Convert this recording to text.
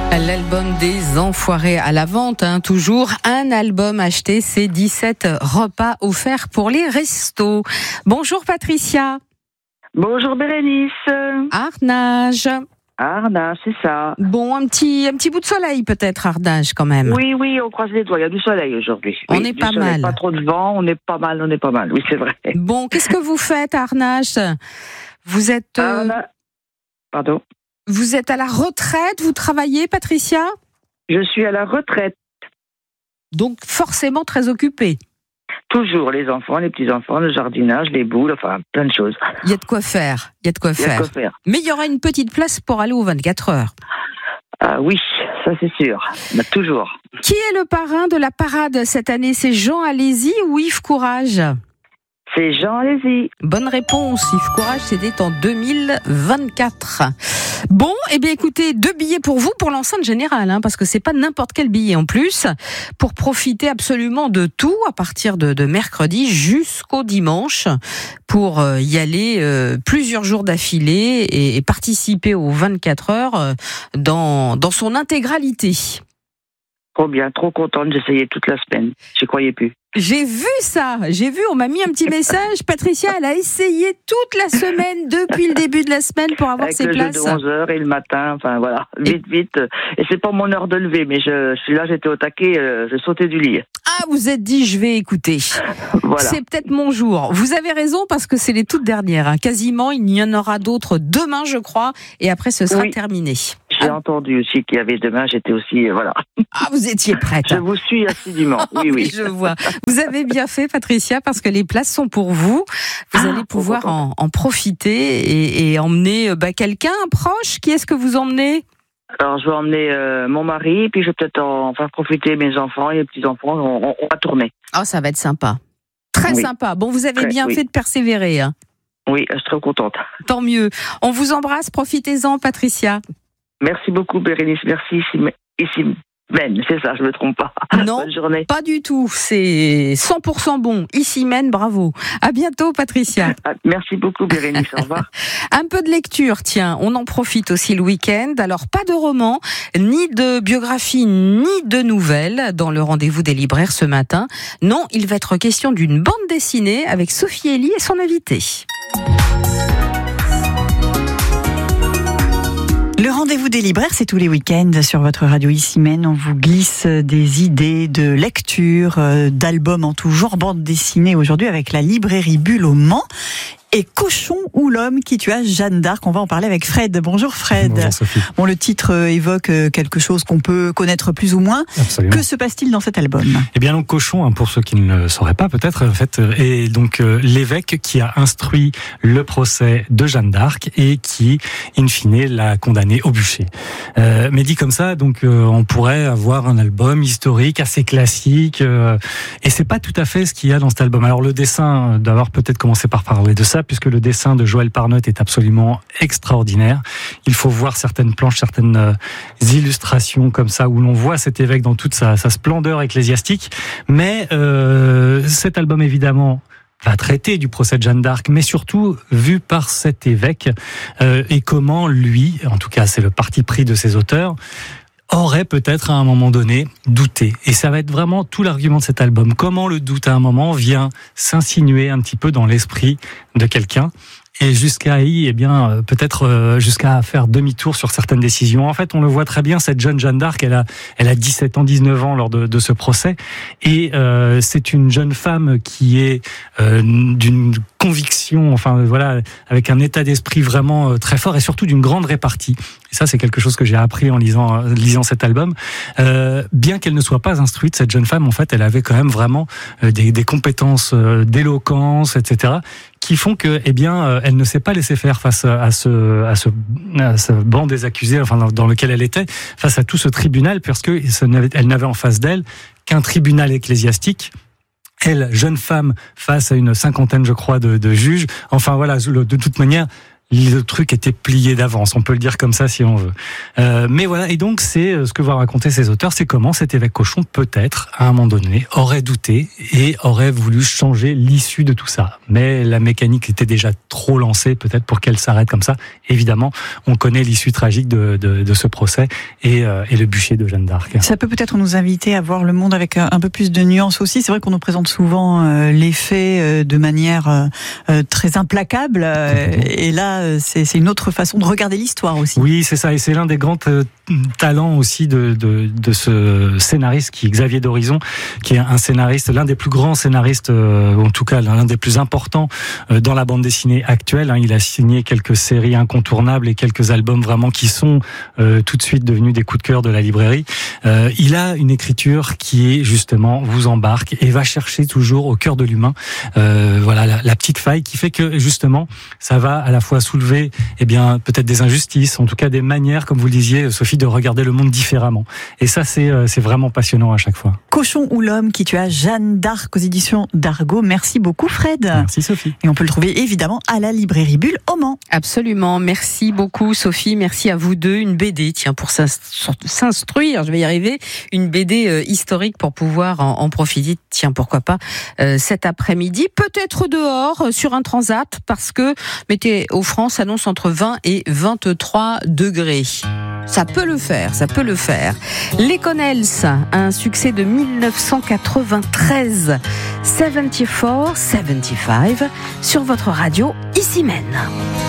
L'album des Enfoirés à la vente, toujours un album acheté, c'est 17 repas offerts pour les restos. Bonjour Patricia. Bonjour Bérénice. Arnage, c'est ça. Bon, un petit bout de soleil peut-être, Arnage, quand même. Oui, on croise les doigts, il y a du soleil aujourd'hui. On est pas mal. Pas trop de vent, on est pas mal, oui c'est vrai. Bon, qu'est-ce que vous faites, Arnage ? Vous êtes... Pardon ? Vous êtes à la retraite, vous travaillez, Patricia ? Je suis à la retraite. Donc forcément très occupée. Toujours les enfants, les petits-enfants, le jardinage, les boules, enfin plein de choses. Il y a de quoi faire, Mais il y aura une petite place pour aller aux 24 heures. Ah oui, ça c'est sûr, mais toujours. Qui est le parrain de la parade cette année ? C'est Jean Alési ou Yves Courage ? C'est Jean Alési. Bonne réponse, Yves Courage, c'était en 2024. Bon, écoutez, 2 billets pour vous pour l'enceinte générale, parce que c'est pas n'importe quel billet en plus, pour profiter absolument de tout à partir de mercredi jusqu'au dimanche, pour y aller plusieurs jours d'affilée et participer aux 24 heures dans son intégralité. Trop bien, trop contente, j'essayais toute la semaine, j'y croyais plus. J'ai vu, on m'a mis un petit message. Patricia, elle a essayé toute la semaine, depuis le début de la semaine, pour avoir ses places. Avec le jeu de 11h et le matin, enfin voilà, vite. Et c'est pas mon heure de lever, mais je suis là, j'étais au taquet, je sautais du lit. Ah, vous êtes dit, je vais écouter. Voilà. C'est peut-être mon jour. Vous avez raison, parce que c'est les toutes dernières. Quasiment, il y en aura d'autres demain, je crois, et après, ce sera terminé. J'ai entendu aussi qu'il y avait demain, j'étais aussi, voilà. Ah, vous étiez prête. Je vous suis assidûment, oui. Je vois. Vous avez bien fait, Patricia, parce que les places sont pour vous. Vous allez pouvoir en profiter et emmener quelqu'un, un proche. Qui est-ce que vous emmenez ? Alors, je vais emmener mon mari, puis je vais peut-être en faire profiter mes enfants et les petits-enfants. On va tourner. Oh, ça va être sympa. Très sympa. Bon, vous avez bien fait de persévérer. Oui, je suis très contente. Tant mieux. On vous embrasse. Profitez-en, Patricia. Merci beaucoup, Bérénice. Merci, ici même, c'est ça, je ne me trompe pas. Non, bonne journée. Pas du tout. C'est 100% bon. Ici même, bravo. À bientôt, Patricia. Merci beaucoup, Bérénice. Au revoir. Un peu de lecture, tiens. On en profite aussi le week-end. Alors, pas de roman, ni de biographie, ni de nouvelles dans le rendez-vous des libraires ce matin. Non, il va être question d'une bande dessinée avec Sophie Elie et son invité. Le rendez-vous des libraires, c'est tous les week-ends sur votre radio Ici-Même. On vous glisse des idées de lecture, d'albums en tout genre, bande dessinée aujourd'hui avec la librairie Bulle au Mans. Et Cochon ou l'homme qui tua Jeanne d'Arc. On va en parler avec Fred. Bonjour Fred. Bonjour Sophie. Bon, le titre évoque quelque chose qu'on peut connaître plus ou moins. Absolument. Que se passe-t-il dans cet album ? Eh bien donc Cochon, pour ceux qui ne le sauraient pas peut-être, en fait, est donc l'évêque qui a instruit le procès de Jeanne d'Arc et qui, in fine, l'a condamnée au bûcher. Mais dit comme ça, donc on pourrait avoir un album historique assez classique, et c'est pas tout à fait ce qu'il y a dans cet album. Alors le dessin, d'avoir peut-être commencé par parler de ça, puisque le dessin de Joël Parnotte est absolument extraordinaire. Il faut voir certaines planches, certaines illustrations comme ça, où l'on voit cet évêque dans toute sa splendeur ecclésiastique. Mais cet album, évidemment, va traiter du procès de Jeanne d'Arc, mais surtout vu par cet évêque, et comment lui, en tout cas c'est le parti pris de ses auteurs, aurait peut-être à un moment donné douté. Et ça va être vraiment tout l'argument de cet album. Comment le doute à un moment vient s'insinuer un petit peu dans l'esprit de quelqu'un et peut-être jusqu'à faire demi-tour sur certaines décisions. En fait, on le voit très bien, cette jeune Jeanne d'Arc, elle a 17 ans, 19 ans lors de ce procès, et c'est une jeune femme qui est d'une conviction, avec un état d'esprit vraiment très fort et surtout d'une grande répartie. Et ça, c'est quelque chose que j'ai appris en lisant cet album. Bien qu'elle ne soit pas instruite, cette jeune femme, en fait, elle avait quand même vraiment des compétences d'éloquence, etc., qui font que, elle ne s'est pas laissée faire face à ce banc des accusés, dans lequel elle était, face à tout ce tribunal, parce que elle n'avait en face d'elle qu'un tribunal ecclésiastique. Elle, jeune femme, face à une cinquantaine, je crois, de juges. De toute manière, le truc était plié d'avance, on peut le dire comme ça si on veut. Mais voilà, et donc c'est ce que vont raconter ces auteurs, c'est comment cet évêque Cochon, peut-être, à un moment donné, aurait douté et aurait voulu changer l'issue de tout ça. Mais la mécanique était déjà trop lancée, peut-être, pour qu'elle s'arrête comme ça. Évidemment, on connaît l'issue tragique de ce procès et le bûcher de Jeanne d'Arc. Ça peut peut-être nous inviter à voir le monde avec un peu plus de nuances aussi. C'est vrai qu'on nous présente souvent les faits de manière très implacable. Et là, c'est une autre façon de regarder l'histoire aussi. Oui, c'est ça. Et c'est l'un des grands talents aussi de ce scénariste qui est Xavier d'Horizon, qui est un scénariste, l'un des plus grands scénaristes, en tout cas l'un des plus importants dans la bande dessinée actuelle. Il a signé quelques séries incontournables et quelques albums vraiment qui sont tout de suite devenus des coups de cœur de la librairie. Il a une écriture qui est justement vous embarque et va chercher toujours au cœur de l'humain voilà la petite faille qui fait que justement ça va à la fois soulever peut-être des injustices, en tout cas des manières, comme vous le disiez Sophie, de regarder le monde différemment. Et ça c'est vraiment passionnant à chaque fois. Cochon ou l'homme qui tua Jeanne d'Arc aux éditions d'Argo. Merci beaucoup Fred. Merci Sophie. Et on peut le trouver évidemment à la librairie Bulle au Mans. Absolument. Merci beaucoup Sophie. Merci à vous deux. Une BD, tiens, pour s'instruire, je vais y arriver. Une BD historique pour pouvoir en profiter. Tiens, pourquoi pas cet après-midi. Peut-être dehors sur un transat parce que météo France annonce entre 20 et 23 degrés. Ça peut le faire, ça peut le faire. Les Connells, un succès de 1993, 74, 75, sur votre radio Ici Mène.